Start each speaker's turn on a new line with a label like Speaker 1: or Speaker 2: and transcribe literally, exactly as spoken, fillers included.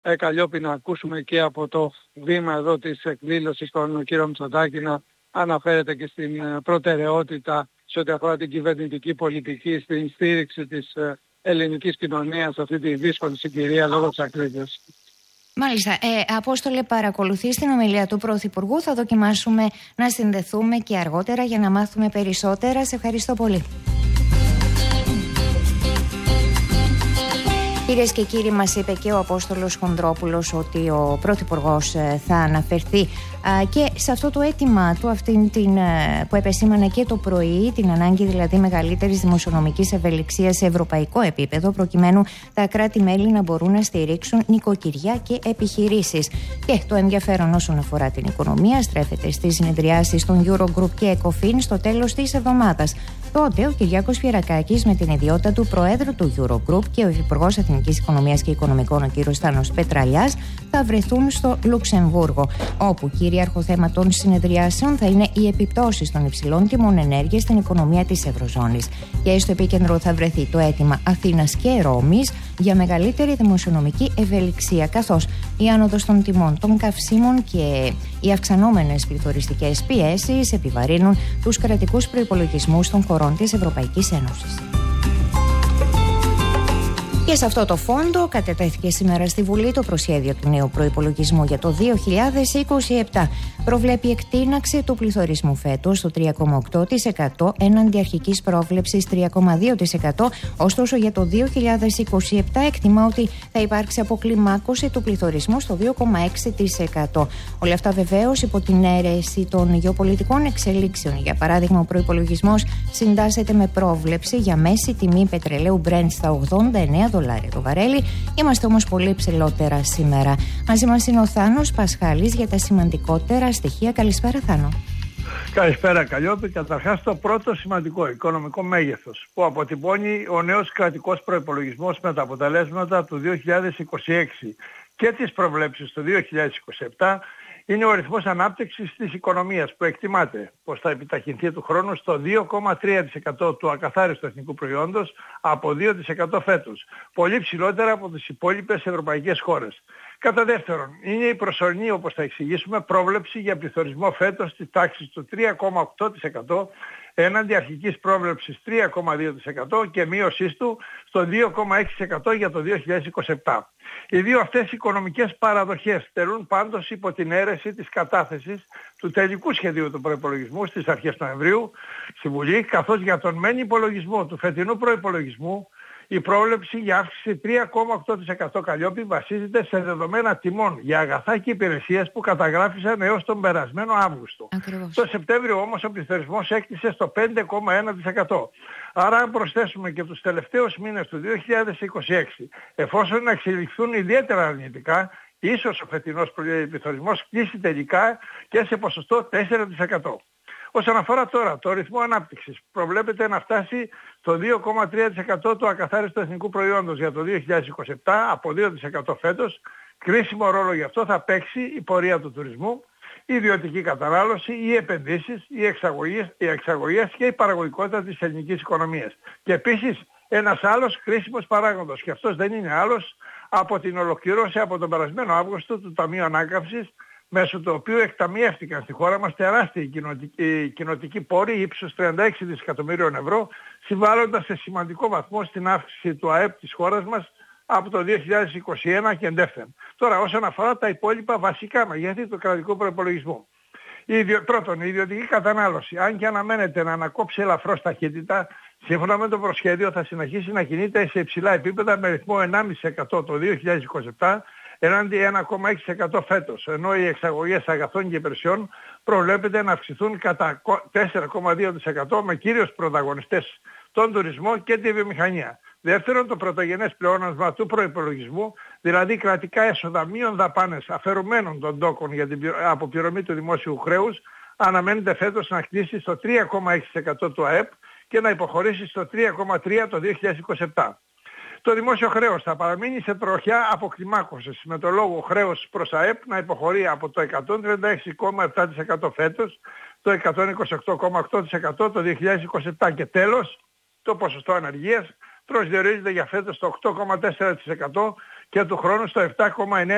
Speaker 1: ε, Καλλιόπη, να ακούσουμε και από το βήμα εδώ της εκδήλωσης των κ. Μητσοτάκη να αναφέρεται και στην ε, προτεραιότητα σε ό,τι αφορά την κυβερνητική πολιτική, στην στήριξη της ε, ελληνικής κοινωνίας σε αυτή τη δύσκολη συγκυρία λόγω της ακρίβειας.
Speaker 2: Μάλιστα. Ε, Απόστολε, παρακολουθεί την ομιλία του Πρωθυπουργού. Θα δοκιμάσουμε να συνδεθούμε και αργότερα για να μάθουμε περισσότερα. Σε ευχαριστώ πολύ. Κυρίες και κύριοι, μας είπε και ο Απόστολος Χονδρόπουλος ότι ο Πρωθυπουργός θα αναφερθεί και σε αυτό το αίτημα του, αυτήν την, που επεσήμανε και το πρωί, την ανάγκη δηλαδή μεγαλύτερης δημοσιονομικής ευελιξίας σε ευρωπαϊκό επίπεδο, προκειμένου τα κράτη-μέλη να μπορούν να στηρίξουν νοικοκυριά και επιχειρήσεις. Και το ενδιαφέρον όσον αφορά την οικονομία στρέφεται στις συνεδριάσεις των Eurogroup και ECOFIN στο τέλος της εβδομάδας. Τότε ο Κυριάκος Πιερακάκης, με την ιδιότητα του Προέδρου του Eurogroup, και ο Υπουργός Εθνικής Οικονομίας και Οικονομικών, ο κ. Στάνος Πετραλιάς, θα βρεθούν στο Λουξεμβούργο, όπου κυρίαρχο θέμα των συνεδριάσεων θα είναι οι επιπτώσεις των υψηλών τιμών ενέργειας στην οικονομία της Ευρωζώνης. Και στο επίκεντρο θα βρεθεί το αίτημα Αθήνας και Ρώμης για μεγαλύτερη δημοσιονομική ευελιξία, καθώς η άνοδος των τιμών των καυσίμων και οι αυξανόμενες πληθωριστικές πιέσεις επιβαρύνουν τους κρατικούς προϋπολογισμούς των χωρών της Ευρωπαϊκής Ένωσης. Και σε αυτό το φόντο κατετέθηκε σήμερα στη Βουλή το προσχέδιο του νέου προϋπολογισμού για το δύο χιλιάδες είκοσι επτά. Προβλέπει εκτείναξη του πληθωρισμού φέτος στο τρία κόμμα οκτώ τοις εκατό έναντι αρχικής πρόβλεψης τρία κόμμα δύο τοις εκατό. Ωστόσο, για το δύο χιλιάδες είκοσι επτά εκτιμά ότι θα υπάρξει αποκλιμάκωση του πληθωρισμού στο δύο κόμμα έξι τοις εκατό. Όλα αυτά βεβαίως υπό την αίρεση των γεωπολιτικών εξελίξεων. Για παράδειγμα, ο προϋπολογισμός συντάσσεται με πρόβλεψη για μέση τιμή πετρελαίου Brent στα ογδόντα εννέα δολάρια το βαρέλι. Είμαστε όμως πολύ ψηλότερα σήμερα. Μαζί μας είναι ο Θάνος Πασχάλης για τα σημαντικότερα στοιχεία. Καλησπέρα, Θάνο.
Speaker 3: Καλησπέρα, Καλλιόπη. Καταρχάς, το πρώτο σημαντικό οικονομικό μέγεθος που αποτυπώνει ο νέος κρατικός προϋπολογισμός με τα αποτελέσματα του δύο χιλιάδες είκοσι έξι και τις προβλέψεις του δύο χιλιάδες είκοσι επτά είναι ο ρυθμός ανάπτυξης της οικονομίας, που εκτιμάται πως θα επιταχυνθεί του χρόνου στο δύο κόμμα τρία τοις εκατό του ακαθάριστου εθνικού προϊόντος από δύο τοις εκατό φέτος, πολύ ψηλότερα από τις υπόλοιπες ευρωπαϊκές χώρες. Κατά δεύτερον, είναι η προσωρινή, όπως θα εξηγήσουμε, πρόβλεψη για πληθωρισμό φέτος της τάξης του τρία κόμμα οκτώ τοις εκατό έναντι αρχικής πρόβλεψης τρία κόμμα δύο τοις εκατό και μείωσής του στο δύο κόμμα έξι τοις εκατό για το δύο χιλιάδες είκοσι επτά. Οι δύο αυτές οικονομικές παραδοχές στερούν πάντως υπό την αίρεση της κατάθεσης του τελικού σχεδίου του προϋπολογισμού στις αρχές Νοεμβρίου στη Βουλή, καθώς για τον μεν υπολογισμό του φετινού προϋπολογισμού η πρόβλεψη για αύξηση τρία κόμμα οκτώ τοις εκατό, Καλλιόπη, βασίζεται σε δεδομένα τιμών για αγαθά και υπηρεσίες που καταγράφησαν έως τον περασμένο Αύγουστο.
Speaker 2: Ακριβώς.
Speaker 3: Το Σεπτέμβριο όμως ο πληθωρισμός έκτισε στο πέντε κόμμα ένα τοις εκατό. Άρα, αν προσθέσουμε και τους τελευταίους μήνες του δύο χιλιάδες είκοσι έξι, εφόσον εξελιχθούν ιδιαίτερα αρνητικά, ίσως ο φετινός πληθωρισμός κλείσει τελικά και σε ποσοστό τέσσερα τοις εκατό. Όσον αφορά τώρα το ρυθμό ανάπτυξης, προβλέπεται να φτάσει το δύο κόμμα τρία τοις εκατό του ακαθάριστου εθνικού προϊόντος για το δύο χιλιάδες είκοσι επτά από δύο τοις εκατό φέτος. Κρίσιμο ρόλο γι' αυτό θα παίξει η πορεία του τουρισμού, η ιδιωτική κατανάλωση, οι επενδύσεις, οι εξαγωγές, οι εξαγωγές και η παραγωγικότητα της ελληνικής οικονομίας. Και επίσης ένας άλλος κρίσιμος παράγοντος, και αυτός δεν είναι άλλος από την ολοκληρώση από τον περασμένο Αύγουστο του Ταμείου Ανάκαμψης, μέσω του οποίου εκταμιεύτηκαν στη χώρα μας τεράστιοι κοινοτικοί, κοινοτικοί πόροι ύψους τριάντα έξι δισεκατομμυρίων ευρώ, συμβάλλοντας σε σημαντικό βαθμό στην αύξηση του ΑΕΠ της χώρας μας από το δύο χιλιάδες είκοσι ένα και εντεύθεν. Τώρα, όσον αφορά τα υπόλοιπα βασικά μεγέθη του κρατικού προϋπολογισμού. Η ιδιο... Πρώτον, η ιδιωτική κατανάλωση, αν και αναμένεται να ανακόψει ελαφρώς ταχύτητα, σύμφωνα με το προσχέδιο θα συνεχίσει να κινείται σε υψηλά επίπεδα με ρυθμό ενάμιση τοις εκατό το δύο χιλιάδες είκοσι επτά, έναντι ένα κόμμα έξι τοις εκατό φέτος, ενώ οι εξαγωγές αγαθών και υπηρεσιών προβλέπεται να αυξηθούν κατά τέσσερα κόμμα δύο τοις εκατό με κύριους πρωταγωνιστές τον τουρισμό και τη βιομηχανία. Δεύτερον, το πρωτογενές πλεόνασμα του προϋπολογισμού, δηλαδή κρατικά έσοδα μείων δαπάνες αφαιρουμένων των τόκων για την αποπληρωμή του δημόσιου χρέους, αναμένεται φέτος να χτίσει στο τρία κόμμα έξι τοις εκατό του ΑΕΠ και να υποχωρήσει στο τρία κόμμα τρία τοις εκατό το δύο χιλιάδες είκοσι επτά. Το δημόσιο χρέος θα παραμείνει σε τροχιά αποκλιμάκωσης, με το λόγο χρέος προς ΑΕΠ να υποχωρεί από το εκατόν τριάντα έξι κόμμα επτά τοις εκατό φέτος, το εκατόν είκοσι οκτώ κόμμα οκτώ τοις εκατό το δύο χιλιάδες είκοσι επτά και τέλος το ποσοστό ανεργίας προσδιορίζεται για φέτος στο οκτώ κόμμα τέσσερα τοις εκατό και του χρόνου στο επτά κόμμα εννέα